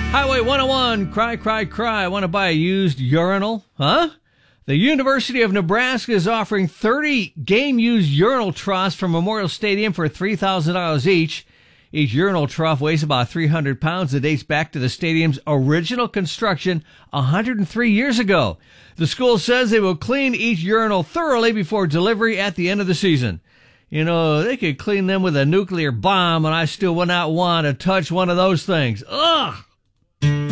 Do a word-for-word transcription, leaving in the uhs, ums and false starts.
Highway one oh one, cry, cry, cry. I want to buy a used urinal. Huh? The University of Nebraska is offering thirty game-used urinal troughs from Memorial Stadium for three thousand dollars each. Each urinal trough weighs about three hundred pounds. It dates back to the stadium's original construction one hundred three years ago. The school says they will clean each urinal thoroughly before delivery at the end of the season. You know, they could clean them with a nuclear bomb, and I still would not want to touch one of those things. Ugh!